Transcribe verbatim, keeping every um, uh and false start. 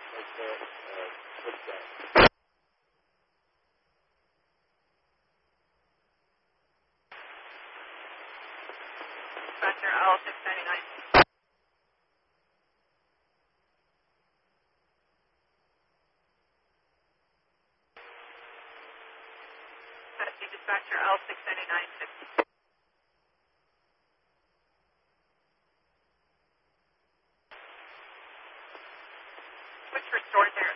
like the, uh, what's that? Dispatcher L six ninety-nine. Dispatcher L six ninety-nine. Switch restored there.